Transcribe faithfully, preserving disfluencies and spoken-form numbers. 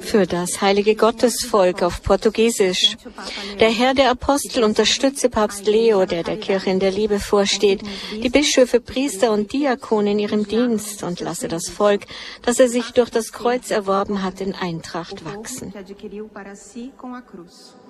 für das heilige Gottesvolk auf Portugiesisch. Der Herr der Apostel unterstütze Papst Leo, der der Kirche in der Liebe vorsteht, die Bischöfe, Priester und Diakone in ihrem Dienst und lasse das Volk, das er sich durch das Kreuz erworben hat, in Eintracht wachsen.